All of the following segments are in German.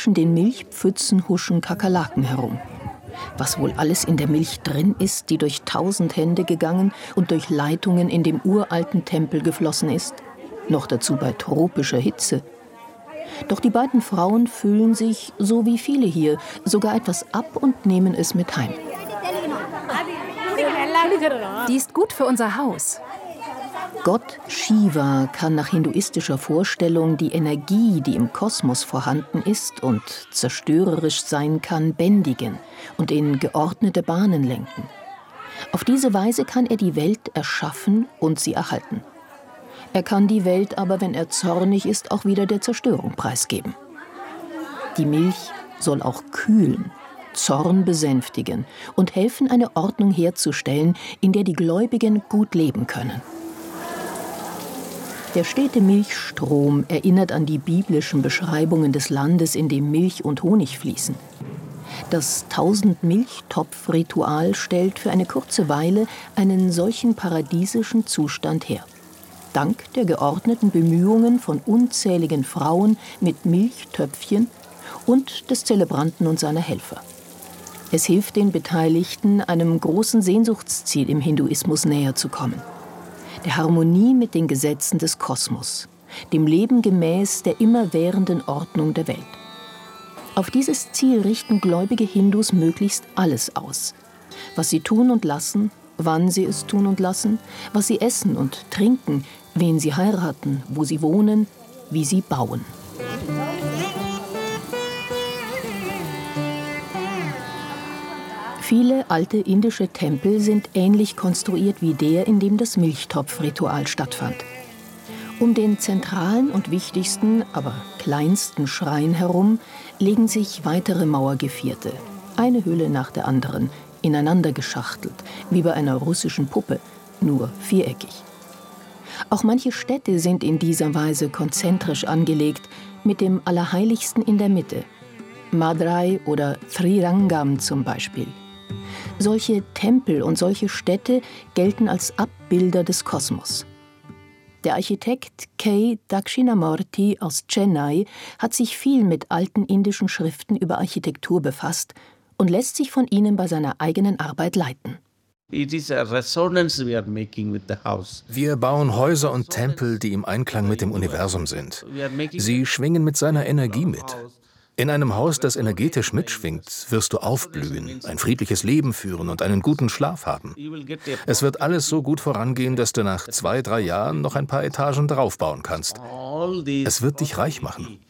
zwischen den Milchpfützen huschen Kakerlaken herum. Was wohl alles in der Milch drin ist, die durch 1000 Hände gegangen und durch Leitungen in dem uralten Tempel geflossen ist. Noch dazu bei tropischer Hitze. Doch die beiden Frauen füllen sich, so wie viele hier, sogar etwas ab und nehmen es mit heim. Die ist gut für unser Haus. Gott Shiva kann nach hinduistischer Vorstellung die Energie, die im Kosmos vorhanden ist und zerstörerisch sein kann, bändigen und in geordnete Bahnen lenken. Auf diese Weise kann er die Welt erschaffen und sie erhalten. Er kann die Welt aber, wenn er zornig ist, auch wieder der Zerstörung preisgeben. Die Milch soll auch kühlen, Zorn besänftigen und helfen, eine Ordnung herzustellen, in der die Gläubigen gut leben können. Der stete Milchstrom erinnert an die biblischen Beschreibungen des Landes, in dem Milch und Honig fließen. Das 1000-Milchtopf-Ritual stellt für eine kurze Weile einen solchen paradiesischen Zustand her. Dank der geordneten Bemühungen von unzähligen Frauen mit Milchtöpfchen und des Zelebranten und seiner Helfer. Es hilft den Beteiligten, einem großen Sehnsuchtsziel im Hinduismus näher zu kommen: der Harmonie mit den Gesetzen des Kosmos, dem Leben gemäß der immerwährenden Ordnung der Welt. Auf dieses Ziel richten gläubige Hindus möglichst alles aus. Was sie tun und lassen, wann sie es tun und lassen, was sie essen und trinken, wen sie heiraten, wo sie wohnen, wie sie bauen. Viele alte indische Tempel sind ähnlich konstruiert wie der, in dem das Milchtopfritual stattfand. Um den zentralen und wichtigsten, aber kleinsten Schrein herum legen sich weitere Mauergevierte, eine Hülle nach der anderen, ineinander geschachtelt, wie bei einer russischen Puppe, nur viereckig. Auch manche Städte sind in dieser Weise konzentrisch angelegt, mit dem Allerheiligsten in der Mitte. Madurai oder Srirangam zum Beispiel. Solche Tempel und solche Städte gelten als Abbilder des Kosmos. Der Architekt K. Dakshinamurti aus Chennai hat sich viel mit alten indischen Schriften über Architektur befasst und lässt sich von ihnen bei seiner eigenen Arbeit leiten. Wir bauen Häuser und Tempel, die im Einklang mit dem Universum sind. Sie schwingen mit seiner Energie mit. In einem Haus, das energetisch mitschwingt, wirst du aufblühen, ein friedliches Leben führen und einen guten Schlaf haben. Es wird alles so gut vorangehen, dass du nach 2-3 Jahren noch ein paar Etagen draufbauen kannst. Es wird dich reich machen.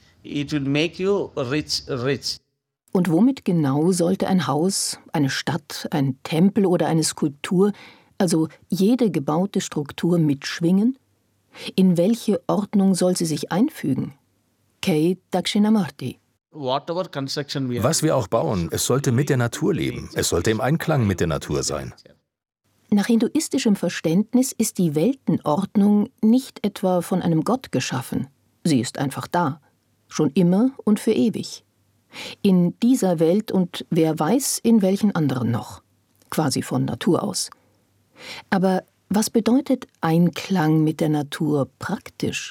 Und womit genau sollte ein Haus, eine Stadt, ein Tempel oder eine Skulptur, also jede gebaute Struktur mitschwingen? In welche Ordnung soll sie sich einfügen? K. Dakshinamurti. Was wir auch bauen, es sollte mit der Natur leben. Es sollte im Einklang mit der Natur sein. Nach hinduistischem Verständnis ist die Weltenordnung nicht etwa von einem Gott geschaffen. Sie ist einfach da, schon immer und für ewig. In dieser Welt und wer weiß in welchen anderen noch, quasi von Natur aus. Aber was bedeutet Einklang mit der Natur praktisch?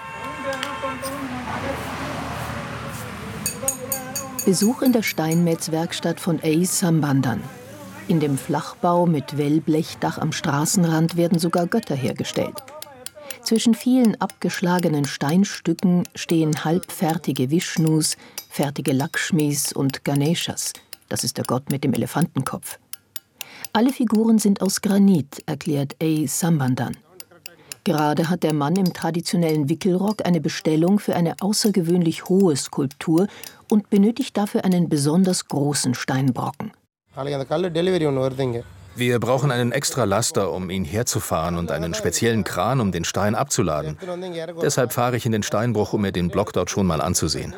Besuch in der Steinmetzwerkstatt von A. Sambandan. In dem Flachbau mit Wellblechdach am Straßenrand werden sogar Götter hergestellt. Zwischen vielen abgeschlagenen Steinstücken stehen halbfertige Vishnus, fertige Lakshmis und Ganeshas. Das ist der Gott mit dem Elefantenkopf. Alle Figuren sind aus Granit, erklärt A. Sambandan. Gerade hat der Mann im traditionellen Wickelrock eine Bestellung für eine außergewöhnlich hohe Skulptur und benötigt dafür einen besonders großen Steinbrocken. Wir brauchen einen extra Laster, um ihn herzufahren und einen speziellen Kran, um den Stein abzuladen. Deshalb fahre ich in den Steinbruch, um mir den Block dort schon mal anzusehen.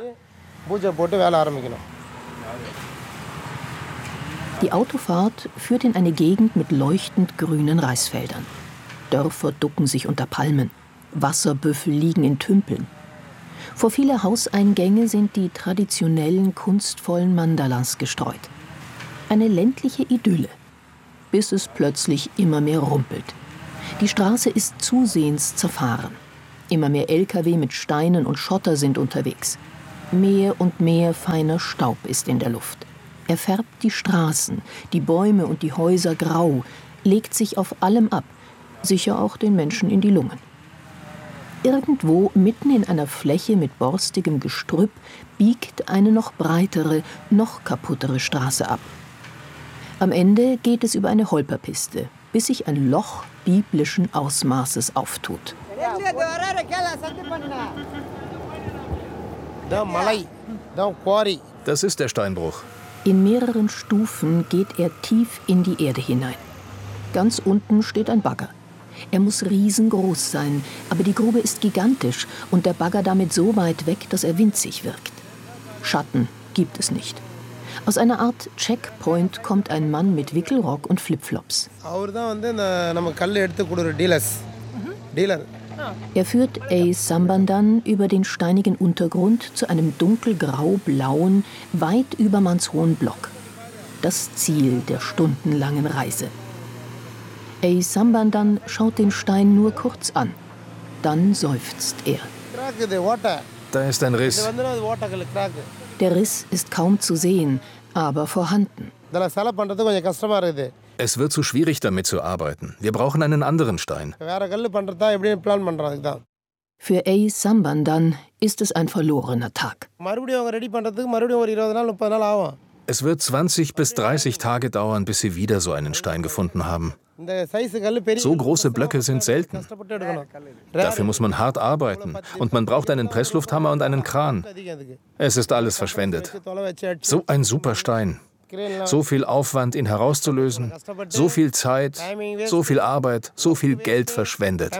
Die Autofahrt führt in eine Gegend mit leuchtend grünen Reisfeldern. Dörfer ducken sich unter Palmen. Wasserbüffel liegen in Tümpeln. Vor viele Hauseingänge sind die traditionellen, kunstvollen Mandalas gestreut. Eine ländliche Idylle, bis es plötzlich immer mehr rumpelt. Die Straße ist zusehends zerfahren. Immer mehr Lkw mit Steinen und Schotter sind unterwegs. mehr und mehr feiner Staub ist in der Luft. Er färbt die Straßen, die Bäume und die Häuser grau, legt sich auf allem ab, sicher auch den Menschen in die Lungen. Irgendwo mitten in einer Fläche mit borstigem Gestrüpp biegt eine noch breitere, noch kaputtere Straße ab. Am Ende geht es über eine Holperpiste, bis sich ein Loch biblischen Ausmaßes auftut. Das ist der Steinbruch. In mehreren Stufen geht er tief in die Erde hinein. Ganz unten steht ein Bagger. Er muss riesengroß sein, aber die Grube ist gigantisch und der Bagger damit so weit weg, dass er winzig wirkt. Schatten gibt es nicht. Aus einer Art Checkpoint kommt ein Mann mit Wickelrock und Flipflops. Er führt A. Sambandan über den steinigen Untergrund zu einem dunkelgrau-blauen, weit übermannshohen Block. Das Ziel der stundenlangen Reise. A. Sambandan schaut den Stein nur kurz an. Dann seufzt er. Da ist ein Riss. Der Riss ist kaum zu sehen, aber vorhanden. Es wird zu schwierig, damit zu arbeiten. Wir brauchen einen anderen Stein. Für A. Sambandan ist es ein verlorener Tag. Es wird 20 bis 30 Tage dauern, bis sie wieder so einen Stein gefunden haben. So große Blöcke sind selten. Dafür muss man hart arbeiten und man braucht einen Presslufthammer und einen Kran. Es ist alles verschwendet. So ein super Stein. So viel Aufwand, ihn herauszulösen, so viel Zeit, so viel Arbeit, so viel Geld verschwendet.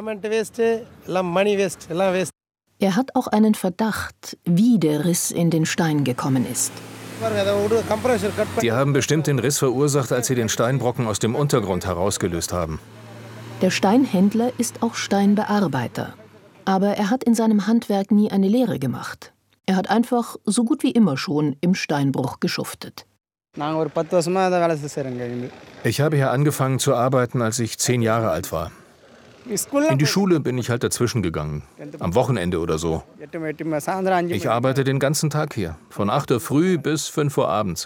Er hat auch einen Verdacht, wie der Riss in den Stein gekommen ist. Die haben bestimmt den Riss verursacht, als sie den Steinbrocken aus dem Untergrund herausgelöst haben. Der Steinhändler ist auch Steinbearbeiter. Aber er hat in seinem Handwerk nie eine Lehre gemacht. Er hat einfach, so gut wie immer schon, im Steinbruch geschuftet. Ich habe hier angefangen zu arbeiten, als ich 10 Jahre alt war. In die Schule bin ich halt dazwischen gegangen, am Wochenende oder so. Ich arbeite den ganzen Tag hier, von 8 Uhr früh bis 5 Uhr abends.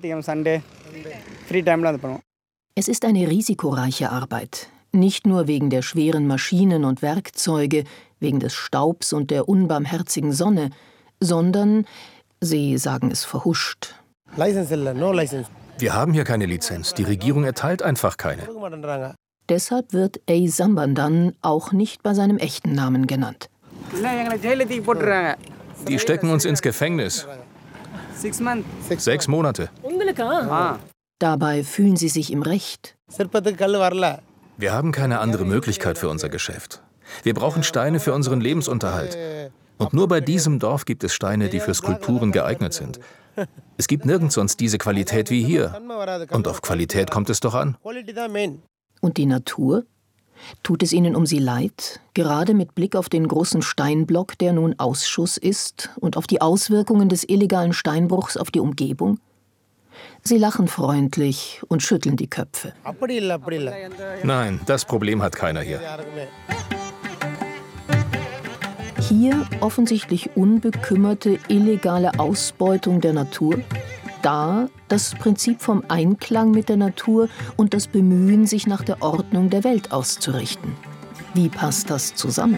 Es ist eine risikoreiche Arbeit, nicht nur wegen der schweren Maschinen und Werkzeuge, wegen des Staubs und der unbarmherzigen Sonne, sondern, Sie sagen es verhuscht. Wir haben hier keine Lizenz, die Regierung erteilt einfach keine. Deshalb wird A. Sambandan auch nicht bei seinem echten Namen genannt. Die stecken uns ins Gefängnis. 6 Monate. Dabei fühlen sie sich im Recht. Wir haben keine andere Möglichkeit für unser Geschäft. Wir brauchen Steine für unseren Lebensunterhalt. Und nur bei diesem Dorf gibt es Steine, die für Skulpturen geeignet sind. Es gibt nirgends sonst diese Qualität wie hier. Und auf Qualität kommt es doch an. Und die Natur? Tut es ihnen um sie leid, gerade mit Blick auf den großen Steinblock, der nun Ausschuss ist, und auf die Auswirkungen des illegalen Steinbruchs auf die Umgebung? Sie lachen freundlich und schütteln die Köpfe. Nein, das Problem hat keiner hier. Hier offensichtlich unbekümmerte illegale Ausbeutung der Natur. Da das Prinzip vom Einklang mit der Natur und das Bemühen, sich nach der Ordnung der Welt auszurichten. Wie passt das zusammen?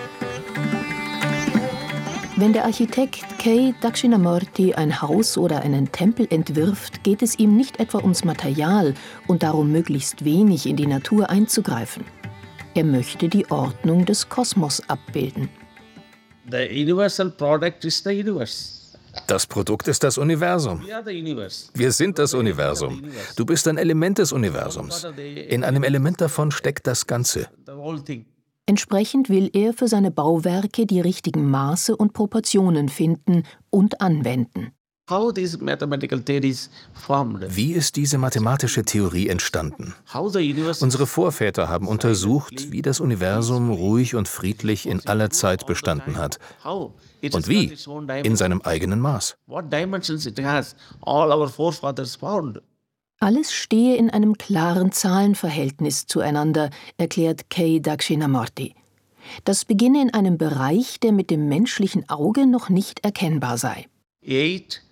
Wenn der Architekt K. Dakshinamurti ein Haus oder einen Tempel entwirft, geht es ihm nicht etwa ums Material und darum, möglichst wenig in die Natur einzugreifen. Er möchte die Ordnung des Kosmos abbilden. The universal product is the universe. Das Produkt ist das Universum. Wir sind das Universum. Du bist ein Element des Universums. In einem Element davon steckt das Ganze. Entsprechend will er für seine Bauwerke die richtigen Maße und Proportionen finden und anwenden. Wie ist diese mathematische Theorie entstanden? Unsere Vorväter haben untersucht, wie das Universum ruhig und friedlich in aller Zeit bestanden hat. Und wie? In seinem eigenen Maß. Alles stehe in einem klaren Zahlenverhältnis zueinander, erklärt K. Dakshinamurti. Das beginne in einem Bereich, der mit dem menschlichen Auge noch nicht erkennbar sei. 8